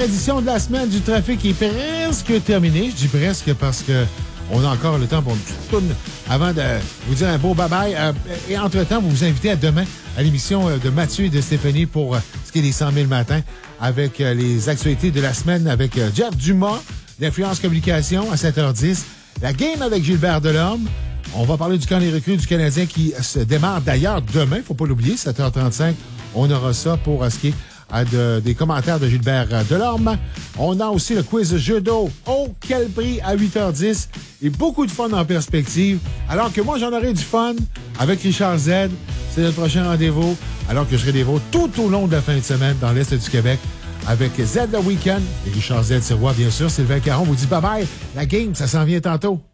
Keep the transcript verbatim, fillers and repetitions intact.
édition de la semaine du trafic est presque terminée. Je dis presque parce que on a encore le temps pour une petite tourne avant de vous dire un beau bye-bye. Euh, et entre-temps, vous vous invitez à demain à l'émission de Mathieu et de Stéphanie pour euh, ce qui est des cent mille matins avec euh, les actualités de la semaine avec euh, Jeff Dumas d'Influence Communication à sept heures dix. La game avec Gilbert Delorme. On va parler du camp des recrues du Canadien qui se démarre d'ailleurs demain. Faut pas l'oublier, sept heures trente-cinq. On aura ça pour euh, ce qui est De, des commentaires de Gilbert Delorme. On a aussi le quiz jeu d'eau. Oh, quel prix à huit heures dix. Et beaucoup de fun en perspective. Alors que moi, j'en aurai du fun avec Richard Z. C'est notre prochain rendez-vous. Alors que je serai des vôtres tout au long de la fin de semaine dans l'Est du Québec avec Z le Week-end et Richard Z Sirois, bien sûr. Sylvain Caron vous dit bye-bye. La game, ça s'en vient tantôt.